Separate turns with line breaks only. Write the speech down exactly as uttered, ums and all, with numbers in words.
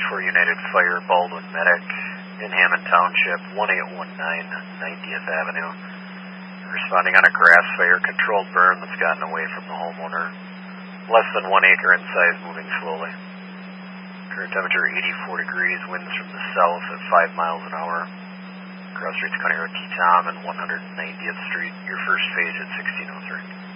for United Fire, Baldwin Medic in Hammond Township, one eight one nine ninetieth Avenue. Responding on a grass fire controlled burn that's gotten away from the homeowner. Less than one acre in size, moving slowly. Current temperature eighty-four degrees, winds from the south at five miles an hour. Cross streets County Road T Tom and one hundred ninetieth Street, your first page at sixteen oh three.